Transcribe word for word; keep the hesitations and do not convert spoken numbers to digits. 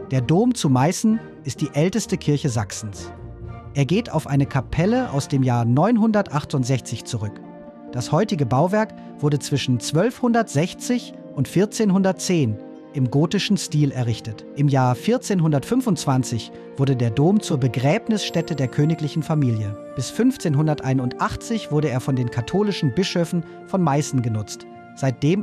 Der Dom zu Meißen ist die älteste Kirche Sachsens. Er geht auf eine Kapelle aus dem Jahr neunhundertachtundsechzig zurück. Das heutige Bauwerk wurde zwischen zwölfhundertsechzig und vierzehnhundertzehn im gotischen Stil errichtet. Im Jahr vierzehnhundertfünfundzwanzig wurde der Dom zur Begräbnisstätte der königlichen Familie. Bis fünfzehnhunderteinundachtzig wurde er von den katholischen Bischöfen von Meißen genutzt. Seitdem